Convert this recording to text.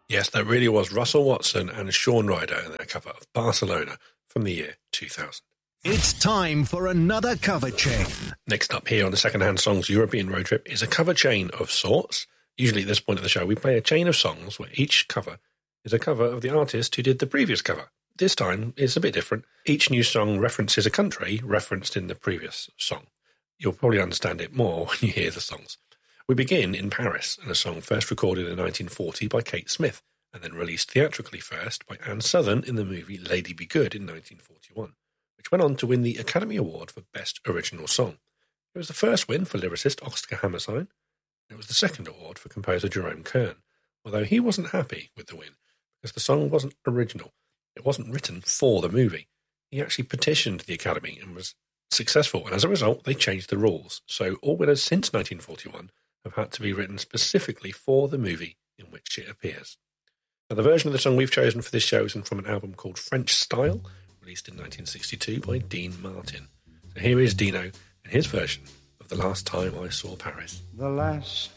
Yes, that really was Russell Watson and Shaun Ryder in their cover of Barcelona from the year 2000. It's time for another cover chain. Next up here on the Secondhand Songs European Road Trip is a cover chain of sorts. Usually at this point of the show, we play a chain of songs where each cover is a cover of the artist who did the previous cover. This time, it's a bit different. Each new song references a country referenced in the previous song. You'll probably understand it more when you hear the songs. We begin in Paris, and a song first recorded in 1940 by Kate Smith, and then released theatrically first by Anne Southern in the movie Lady Be Good in 1941, which went on to win the Academy Award for Best Original Song. It was the first win for lyricist Oscar Hammerstein. It was the second award for composer Jerome Kern, although he wasn't happy with the win, because the song wasn't original. It wasn't written for the movie. He actually petitioned the Academy and was successful, and as a result, they changed the rules. So all winners since 1941 have had to be written specifically for the movie in which it appears. Now, the version of the song we've chosen for this show is from an album called French Style, released in 1962 by Dean Martin. So here is Dino and his version of The Last Time I Saw Paris. The last